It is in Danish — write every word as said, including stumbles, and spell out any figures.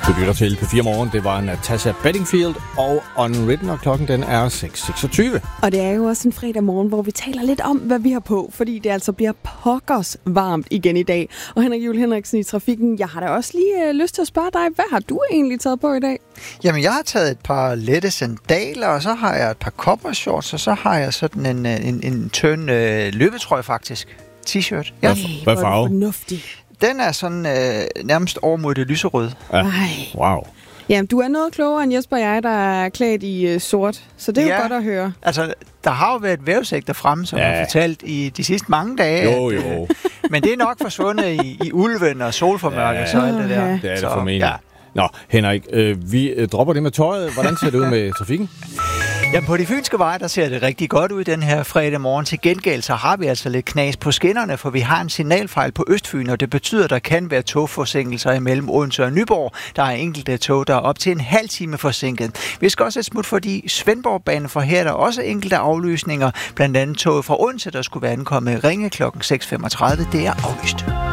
Du lytter til P fire Morgen. Det var Natasha Bedingfield og Unwritten, og klokken den er seks seksogtyve. Og det er jo også en fredag morgen, hvor vi taler lidt om, hvad vi har på, fordi det altså bliver pokkers varmt igen i dag. Og Henrik Juhl Henriksen i trafikken, jeg har da også lige øh, lyst til at spørge dig, hvad har du egentlig taget på i dag? Jamen, jeg har taget et par lette sandaler, og så har jeg et par koppershorts, og så har jeg sådan en, en, en tynd øh, løbetrøje faktisk. T-shirt. Ja. Ej, Hvad farve? Fornuftig. Den er sådan øh, nærmest over mod det lyserøde. Ja. Ej. Wow. Jamen, du er noget klogere end Jesper og jeg, der er klædt i øh, sort, så det er Ja. jo godt at høre. Altså, der har jo været vævesæk derfremme, som Ja. har fortalt i de sidste mange dage. Jo, at, jo. øh, men det er nok forsvundet i, i ulven og solformørket, Ja. så alt det der. Ja. Det er det Så, formentlig. ja. Nå, Henrik, øh, vi øh, dropper det med tøjet. Hvordan ser det ud med trafikken? Jamen, på de fynske veje, der ser det rigtig godt ud den her fredag morgen. Til gengæld så har vi altså lidt knas på skinnerne, for vi har en signalfejl på Østfyn, og det betyder, at der kan være togforsinkelser imellem Odense og Nyborg. Der er enkelte tog, der er op til en halv time forsinket. Vi skal også et smut forbi Svendborgbanen, for her er der også enkelte aflysninger. Blandt andet toget fra Odense, der skulle være ankommet ringe klokken seks femogtredive. Det er aflyst.